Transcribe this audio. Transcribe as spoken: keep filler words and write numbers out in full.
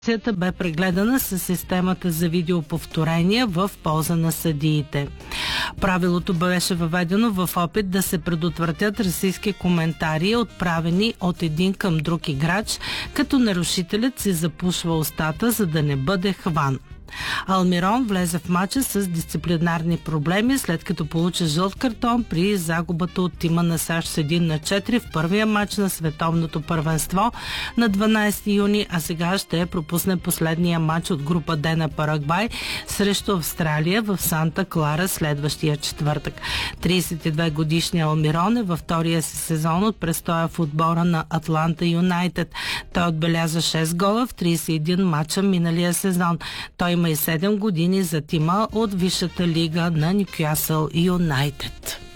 Ситуацията бе прегледана с системата за видеоповторения в полза на съдиите. Правилото беше въведено в опит да се предотвратят расистски коментари, отправени от един към друг играч, като нарушителят си запушва устата, за да не бъде хван. Алмирон влезе в мача с дисциплинарни проблеми, след като получи жълт картон при загубата от тима на САЩ с един на четири в първия мач на световното първенство на дванадесети юни, а сега ще пропусне последния мач от група Д на Парагвай срещу Австралия в Санта Клара следващия четвъртък. тридесет и две годишният Алмирон е във втория си сезон от престоя в отбора на Атланта Юнайтед. Той отбеляза шест гола в тридесет и един мача миналия сезон. Той има и седем години за тима от висшата лига на Нюкасъл Юнайтед.